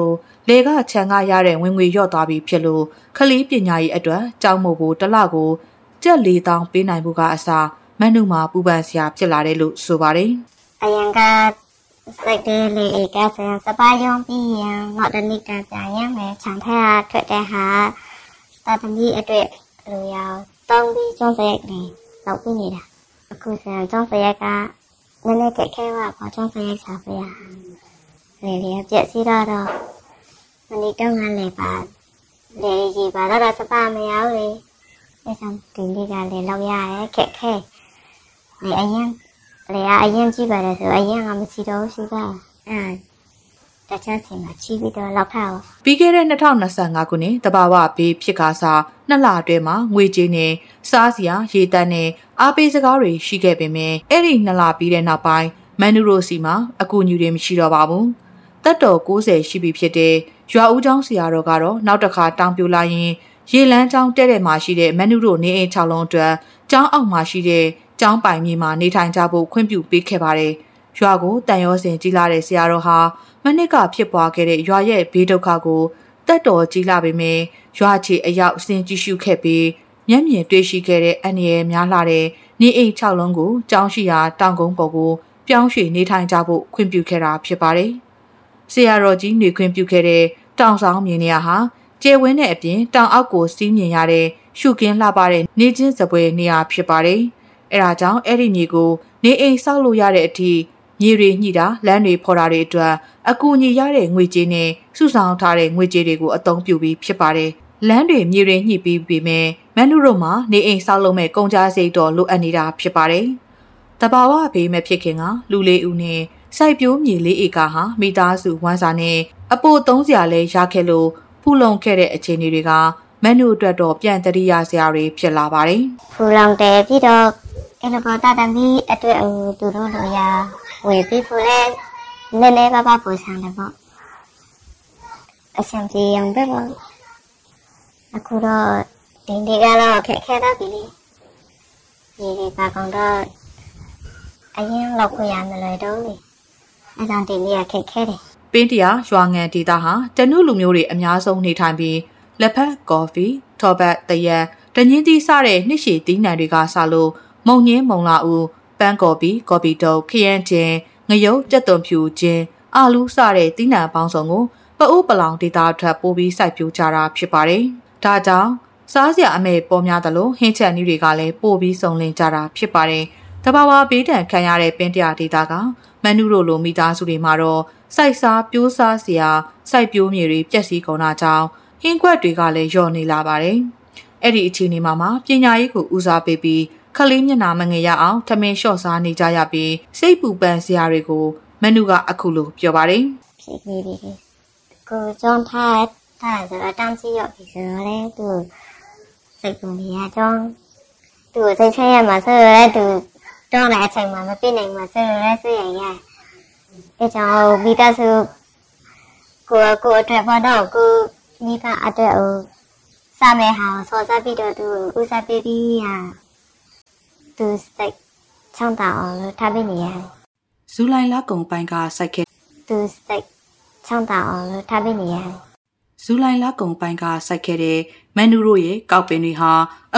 လေကခြံကရတဲ့ဝင်ငွေလျော့သွားပြီဖြစ်လို့ခလေးပညာရေးအတွက်ကြောင်းမို့ဖို့တစ်လကိုကျပ်၄တောင်းပေးနိုင်ဖို့ကအစားမန်နုမှာပူပန်စရာဖြစ်လာတယ်လို့ဆိုပါတယ်အရင်ကစိတ်လေးလေးကဆန်စပါယုံပြီးရင်တော့တနည်းကပြန်ရမယ်ခြံထက်ထွက်တဲ့ဟာတာသမီအတွက်လိုရအောင်တောင်းပြီးကျောင်းစရိုက်လေးလောက်ပြီးနေတာအခုဆန်ကျောင်းစရိုက်ကနည်းနည်းကြက်ခဲပါပေါ့ကျောင်းစရိုက်စားပြရလေလေပြက်စီတော့တော့မနေ့တုန်းကလည်းပါလေကြီးပါတော့စပါမရဘူးလေအဲဆောင်ဒီနေ့ကလည်းလောက်ရရဲခက်ခဲလေအရင်လေအရင်ကြည့်ပါတယ်ဆိုအရင်ကမရှိတော့ရှိတာအဲတခြားစီမှာချီးပြီးတော့လောက်ထားအောင်ပြီးခဲ့တဲ့၂၀၂၅ခုနှစ်တဘာဝဘေးဖြစ်ကားစားနှစ်လအတွင်းမှာငွေကြေးနဲ့စားစရာရေတန်းနဲ့အားပေးစကားတွေရှိခဲ့ပေမဲ့အဲ့ဒီနှစ်လပြီးတဲ့နောက်ပိုင်းမန်နူရိုစီမှာအကူအညီတွေမရှိတော့ပါဘူးတက်တော်၉၀ရှိပြီဖြစ်တဲ့ရွာဦးကျောင်းဆရာတော်ကတော့နောက်တစ်ခါတောင်းပြလာရင်ရေလန်းကျောင်းတဲ့တဲ့မှာရှိတဲ့မန်နူရိုနေအိမ်၆လုံးအတွက်ကျောင်းအောက်မှာရှိတဲ့ကျောင်းပိုင်မြေမှာနေထိုင်ကြဖို့ခွင့်ပြုပေးခဲ့ပါတယ်ရွာကိုတန်ရောစင်ကြီးလာတဲ့ဆရာတော်ဟာမနစ်ကဖြစ်ပွားခဲ့တဲ့ရွာရဲ့ဘေးဒုက္ခကိုတက်တော်ကြီးလာပေမဲ့ရွာချီအရောက်စင်ကြည့်ရှုခဲ့ပြီးမျက်မြင်တွေ့ရှိခဲ့တဲ့အန္တရာယ်များလာတဲ့နေအိမ်၆လုံးကိုကျောင်းရှိရာတောင်ကုန်းပေါ်ကိုပြောင်းရွှေ့နေထိုင်ကြဖို့ခွင့်ပြုခဲ့တာဖြစ်ပါတယ်ဆရာတော်ကြီးနေခွင့်ပြုခဲ့တဲ့တောင်ဆောင်မြေနေရာဟာကျဲဝင်းတဲ့အပြင်တောင်အောက်ကိုစီးမြင်ရတဲ့ရှုကင်းလှပတဲ့နေချင်းစပွဲနေရာဖြစ်ပါတယ်အဲဒါကြောင့်အဲ့ဒီမြေကိုနေအိမ်ဆောက်လို့ရတဲ့အထိမြေတွေညှိတာလမ်းတွေဖော်တာတွေအတွက်အကူအညီရတဲ့ငွေကြေးနဲ့စုဆောင်ထားတဲ့ငွေကြေးတွေကိုအသုံးပြုပြီးဖြစ်ပါတယ်လမ်းတွေမြေတွေညှိပြီးပြီမဲ့မန်နုရိုမှာနေအိမ်ဆောက်လုပ်မဲ့ကုန်ကြစိတ်တော်လိုအပ်နေတာဖြစ်ပါတယ်တဘာဝဘေးမဲ့ဖြစ်ခင်ကလူလေးဦးနဲ့စိုက်ပျိုးမြေလေးဧကဟာမိသားစုဝမ်းစာနဲ့အပိုသုံးစရာလဲရခဲ့လို့ဖူလုံခဲ့တဲ့အခြေအနေတွေကမန်နုအတွက်တော့ပြန်တရိယာစရာတွေဖြစ်လာပါတယ်ဖူလုံတယ်ပြီးတော့အဲ့လိုပေါ်တာတမီအတွက်သူတို့လိုရဝယ်ပြီးဖူလဲနည်းနည်းပါးပါးပူဆန်းတယ်ပေါ့အဆင်ပြေအောင်ပဲပေါ့အခုတော့ဒီနေ့ကတော့ခက်ခဲတော့ပြီလေဒီဒီပါကောင်တော့အရင်လောက်ခွင့်ရမလို့တော့လေအဲကြောင့်ဒီနေ့ကခက်ခဲတယ်ပင်းတရာရွာငံဒေသဟာတနုလူမျိုးတွေအများဆုံးနေထိုင်ပြီးလက်ဖက်ကော်ဖီထော်ဘတ်တရက်တညင်းသီးစတဲ့နှစ်ရှည်သီးနှံတွေကစလို့မုံညင်းမုံလာဦးပန်းကော်ဖီကော်ဖီတုပ်ခရမ်းချင်းငရုတ်ကြက်သွန်ဖြူချင်းအာလူးစတဲ့သီးနှံပေါင်းစုံကိုပအိုးပလောင်ဒေသအထက်ပိုးပြီးစိုက်ပျိုးကြတာဖြစ်ပါတယ်ဒါကြောင့်စားစရာအမဲပေါ်များသလိုဟင်းချက်နည်းတွေကလည်းပို့ပြီးစုံလင်ကြတာဖြစ်ပါတယ်တဘာဝဘေးဒဏ်ခံရတဲ့ပင်းတရာဒေသကမန်နုရိုလိုမိသားစုတွေမှာတော့စိုက်စားပြိုးစားစရာစိုက်ပျိုးမြေတွေပျက်စီးကုန်တာကြောင့်ဟင်းကွက်တွေကလည်းလျော့နေလာပါတယ်အဲ့ဒီအခြေအနေမှာမှပညာရေးကိုဦးစားပေးပြီးခလေးမျက်နှာမငယ်ရအောင်ထမင်းလျှော့စားနေကြရပြီးစိတ်ပူပန်စရာတွေကိုမန်နုကအခုလိုပြောပါတယ်ဖြစ်နေပြီကိုကျောင်းထားထားဆိုတော့တန်းစီရောက်ပြီဆိုတော့သူစိတ်ပူနေရကျောင်းသူစိတ်ချရမှာဆိုတော့သူတောင်းတဲ့အချိန်မှာမပြည့်နိုင်မှာဆိုတော့ဆွေးရင်ရအဲကြောင့်မိသားစုကိုကိုအတွက်ဘာတော့ကိုမိဘအတွက်ဟိုစာမဲဟာဆောစားပြီးတော့သူဥစားပေးပြီးရသူစိတ်ချမ်းသာအောင်လို့ထားပေးနေရတယ်ဇူလိုင်လကုန်ပိုင်းကစိုက်ခဲ့သူစိတ်ချမ်းသာအောင်လို့ထားပေးနေရတယ်ဇူလိုင်လကုန်ပိုင်းကစိုက်ခဲ့တဲ့မန်နူရိုရဲ့ကောက်ပင်တွေဟာ